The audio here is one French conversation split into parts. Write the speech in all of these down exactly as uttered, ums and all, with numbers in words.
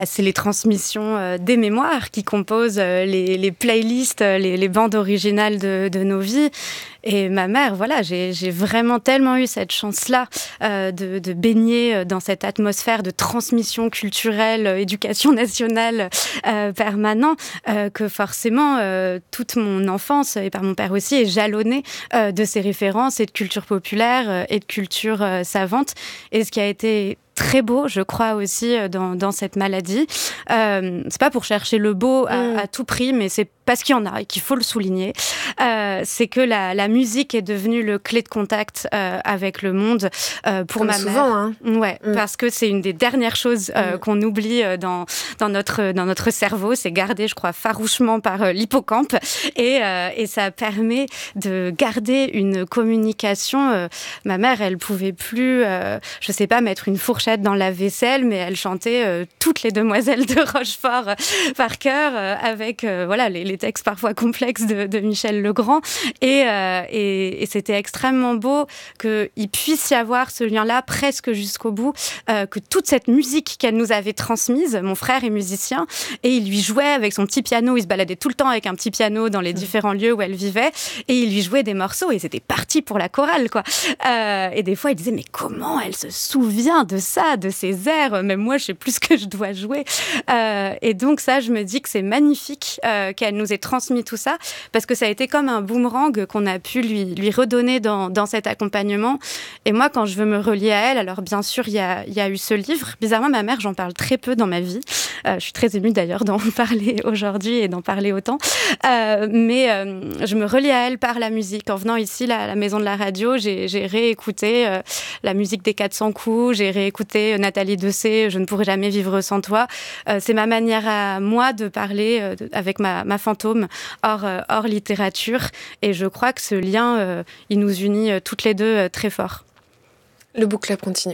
C'est les transmissions euh, des mémoires qui composent euh, les, les playlists, les, les bandes originales de, de nos vies. Et ma mère, voilà, j'ai, j'ai vraiment tellement eu cette chance-là euh, de, de baigner dans cette atmosphère de transmission culturelle, euh, éducation nationale euh, permanent, euh, que forcément, euh, toute mon enfance, et par mon père aussi, est jalonnée euh, de ces références et de culture populaire euh, et de culture euh, savante. Et ce qui a été très beau, je crois aussi, dans, dans cette maladie. Euh, c'est pas pour chercher le beau à, mmh. à tout prix, mais c'est parce qu'il y en a et qu'il faut le souligner. Euh, c'est que la, la musique est devenue le clé de contact euh, avec le monde euh, pour Comme ma souvent, mère. Hein. Ouais, mmh. parce que c'est une des dernières choses euh, mmh. qu'on oublie dans, dans, notre, dans notre cerveau. C'est gardé, je crois, farouchement par euh, l'hippocampe. Et, euh, et ça permet de garder une communication. Euh, ma mère, elle pouvait plus, euh, je sais pas, mettre une fourchette dans la vaisselle, mais elle chantait euh, toutes les demoiselles de Rochefort euh, par cœur, euh, avec euh, voilà, les, les textes parfois complexes de, de Michel Legrand. Et, euh, et, et c'était extrêmement beau qu'il puisse y avoir ce lien-là presque jusqu'au bout, euh, que toute cette musique qu'elle nous avait transmise, mon frère est musicien, et il lui jouait avec son petit piano, il se baladait tout le temps avec un petit piano dans les différents lieux où elle vivait, et il lui jouait des morceaux, et c'était parti pour la chorale, quoi. Euh, et des fois, il disait, mais comment elle se souvient de ça, de ces airs, même moi je sais plus ce que je dois jouer, euh, et donc ça je me dis que c'est magnifique euh, qu'elle nous ait transmis tout ça, parce que ça a été comme un boomerang qu'on a pu lui, lui redonner dans, dans cet accompagnement. Et moi quand je veux me relier à elle, alors bien sûr il y a, y a eu ce livre, bizarrement ma mère j'en parle très peu dans ma vie, euh, je suis très émue d'ailleurs d'en parler aujourd'hui et d'en parler autant, euh, mais euh, je me relie à elle par la musique. En venant ici à la maison de la radio, j'ai, j'ai réécouté euh, la musique des quatre cents coups, j'ai réécouté Nathalie Dessay, Je ne pourrai jamais vivre sans toi. Euh, c'est ma manière à moi de parler euh, de, avec ma, ma fantôme hors, euh, hors littérature. Et je crois que ce lien, euh, il nous unit euh, toutes les deux euh, très fort. Le book club continue.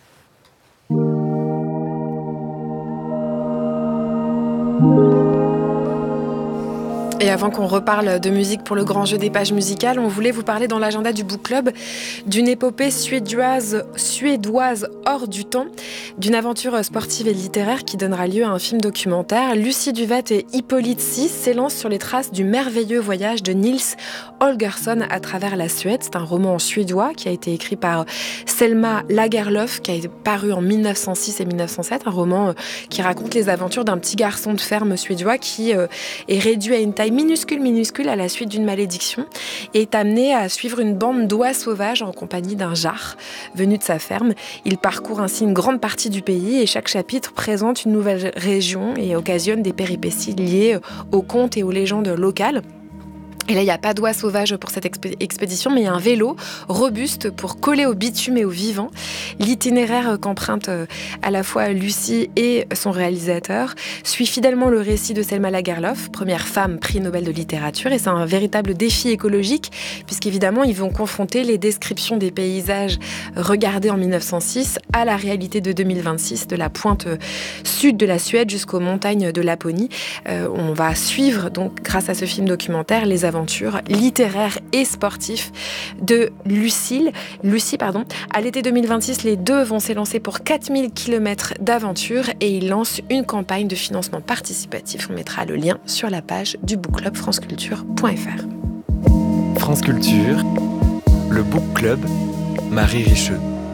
Et avant qu'on reparle de musique pour le grand jeu des pages musicales, on voulait vous parler dans l'agenda du Book Club d'une épopée suédoise, suédoise hors du temps, d'une aventure sportive et littéraire qui donnera lieu à un film documentaire. Lucie Duvat et Hippolyte Sis s'élancent sur les traces du merveilleux voyage de Nils Holgersson à travers la Suède. C'est un roman en suédois qui a été écrit par Selma Lagerlöf, qui a été paru en mille neuf cent six et mille neuf cent sept, un roman qui raconte les aventures d'un petit garçon de ferme suédois qui est réduit à une taille minuscule, minuscule à la suite d'une malédiction et est amené à suivre une bande d'oies sauvages en compagnie d'un jar venu de sa ferme. Il parcourt ainsi une grande partie du pays et chaque chapitre présente une nouvelle région et occasionne des péripéties liées aux contes et aux légendes locales. Et là, il n'y a pas d'oies sauvages pour cette expé- expédition, mais il y a un vélo robuste pour coller au bitume et au vivant. L'itinéraire qu'empruntent à la fois Lucie et son réalisateur suit fidèlement le récit de Selma Lagerlöf, première femme prix Nobel de littérature, et c'est un véritable défi écologique, puisqu'évidemment, ils vont confronter les descriptions des paysages regardés en mille neuf cent six à la réalité de deux mille vingt-six, de la pointe sud de la Suède jusqu'aux montagnes de Laponie. Euh, on va suivre, donc, grâce à ce film documentaire, les aventures littéraire et sportif de Lucille, Lucie. Pardon. À l'été deux mille vingt-six, les deux vont s'élancer pour quatre mille kilomètres d'aventure et ils lancent une campagne de financement participatif. On mettra le lien sur la page du book club franceculture point f r. France Culture, le Book Club, Marie Richeux.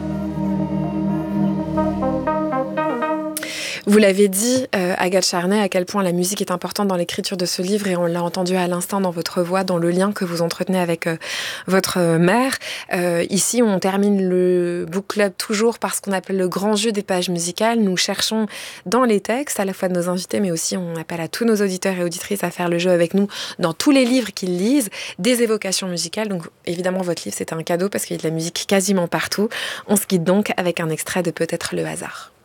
Vous l'avez dit, euh, Agathe Charnay, à quel point la musique est importante dans l'écriture de ce livre, et on l'a entendu à l'instant dans votre voix, dans le lien que vous entretenez avec euh, votre mère. Euh, ici, on termine le book club toujours par ce qu'on appelle le grand jeu des pages musicales. Nous cherchons dans les textes, à la fois de nos invités, mais aussi on appelle à tous nos auditeurs et auditrices à faire le jeu avec nous dans tous les livres qu'ils lisent, des évocations musicales. Donc évidemment, votre livre, c'était un cadeau parce qu'il y a de la musique quasiment partout. On se quitte donc avec un extrait de Peut-être le hasard.